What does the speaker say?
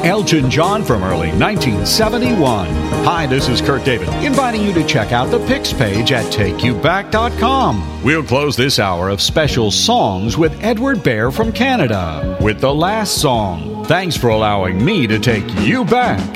Elton John from early 1971. Hi, this is Kurt David, inviting you to check out the Picks page at TakeYouBack.com. We'll close this hour of special songs with Edward Bear from Canada with the last song. Thanks for allowing me to take you back.